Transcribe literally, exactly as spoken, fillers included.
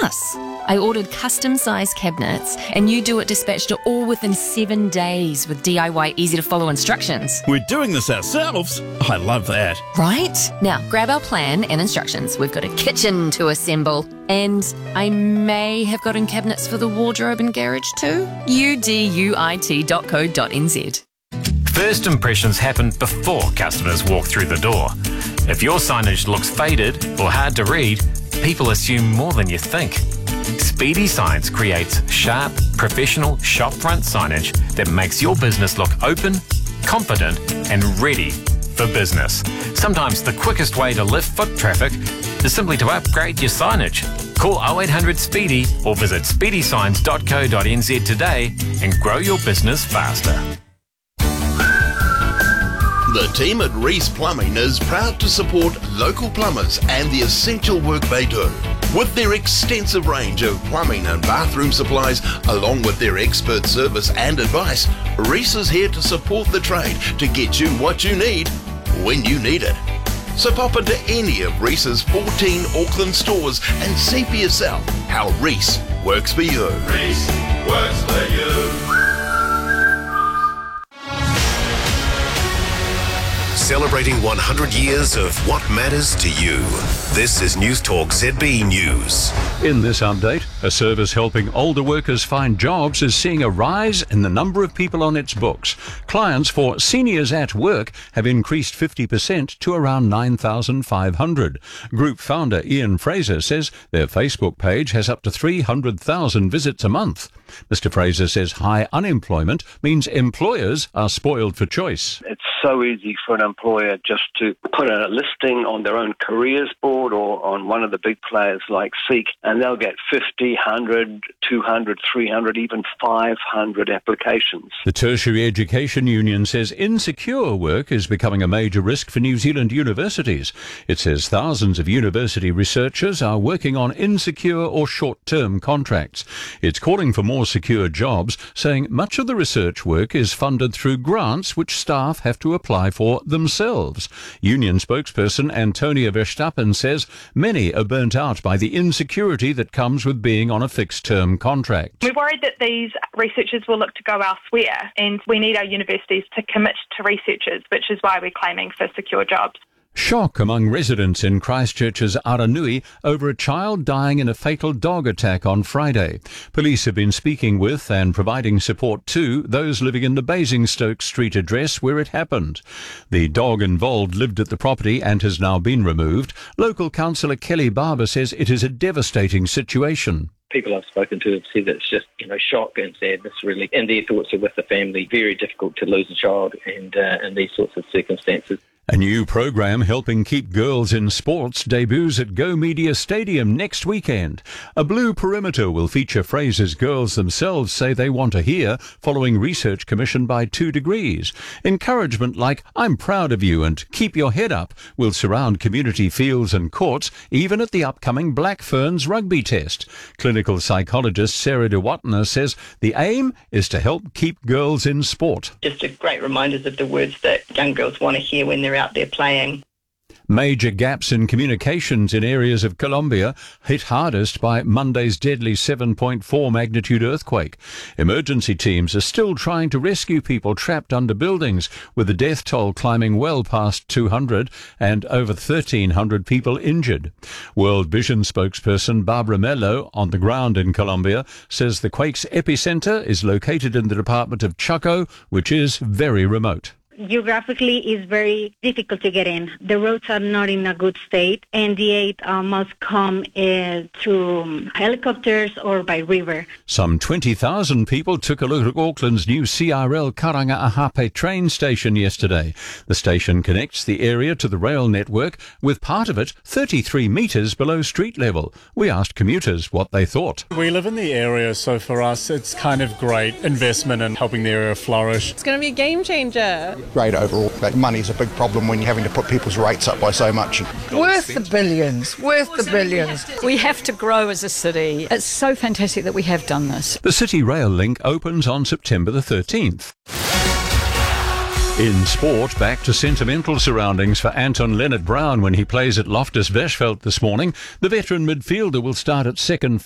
Plus, I ordered custom-sized cabinets and you do it dispatched all within seven days with D I Y easy-to-follow instructions. We're doing this ourselves. I love that. Right? Now, grab our plan and instructions. We've got a kitchen to assemble. And I may have gotten cabinets for the wardrobe and garage too. U D U I T dot co dot n z. First impressions happen before customers walk through the door. If your signage looks faded or hard to read, people assume more than you think. Speedy Signs creates sharp, professional shopfront signage that makes your business look open, confident and ready for business. Sometimes the quickest way to lift foot traffic is simply to upgrade your signage. Call oh eight hundred SPEEDY or visit speedy signs dot co dot n z today and grow your business faster. The team at Reese Plumbing is proud to support local plumbers and the essential work they do. With their extensive range of plumbing and bathroom supplies, along with their expert service and advice, Reese is here to support the trade to get you what you need when you need it. So pop into any of Reese's fourteen Auckland stores and see for yourself how Reese works for you. Reese works for you. Celebrating one hundred years of what matters to you. This is News Talk Z B News. In this update, a service helping older workers find jobs is seeing a rise in the number of people on its books. Clients for Seniors at Work have increased fifty percent to around nine thousand five hundred. Group founder Ian Fraser says their Facebook page has up to three hundred thousand visits a month. Mister Fraser says high unemployment means employers are spoiled for choice. It's so easy for an employer just to put a listing on their own careers board or on one of the big players like Seek, and they'll get fifty, one hundred, two hundred, three hundred, even five hundred applications. The Tertiary Education Union says insecure work is becoming a major risk for New Zealand universities. It says thousands of university researchers are working on insecure or short-term contracts. It's calling for more secure jobs, saying much of the research work is funded through grants which staff have to apply for themselves. Union spokesperson Antonia Verstappen says many are burnt out by the insecurity that comes with being on a fixed-term contract. We're worried that these researchers will look to go elsewhere, and we need our universities to commit to researchers, which is why we're claiming for secure jobs. Shock among residents in Christchurch's Aranui over a child dying in a fatal dog attack on Friday. Police have been speaking with and providing support to those living in the Basingstoke Street address where it happened. The dog involved lived at the property and has now been removed. Local councillor Kelly Barber says it is a devastating situation. People I've spoken to have said it's just, you know, shock and sadness really, and their thoughts are with the family. Very difficult to lose a child and uh, in these sorts of circumstances. A new program helping keep girls in sports debuts at Go Media Stadium next weekend. A blue perimeter will feature phrases girls themselves say they want to hear, following research commissioned by Two Degrees. Encouragement like, I'm proud of you and keep your head up will surround community fields and courts, even at the upcoming Black Ferns rugby test. Clinical psychologist Sarah De Watner says the aim is to help keep girls in sport. Just a great reminders of the words that young girls want to hear when they're out there playing. Major gaps in communications in areas of Colombia hit hardest by Monday's deadly seven point four magnitude earthquake. Emergency teams are still trying to rescue people trapped under buildings, with the death toll climbing well past two hundred and over thirteen hundred people injured. World Vision spokesperson Barbara Mello, on the ground in Colombia, says the quake's epicenter is located in the department of Chaco, which is very remote. Geographically, it's very difficult to get in. The roads are not in a good state, and the aid uh, must come uh, through helicopters or by river. Some twenty thousand people took a look at Auckland's new C R L Karanga-Ahape train station yesterday. The station connects the area to the rail network, with part of it thirty-three metres below street level. We asked commuters what they thought. We live in the area, so for us it's kind of great investment in helping the area flourish. It's going to be a game changer. Great overall, but money's a big problem when you're having to put people's rates up by so much. Worth the billions, worth the billions. We have to grow as a city. It's so fantastic that we have done this. The City Rail link opens on September the thirteenth. In sport, back to sentimental surroundings for Anton Leonard Brown when he plays at Loftus Versfeld this morning. The veteran midfielder will start at second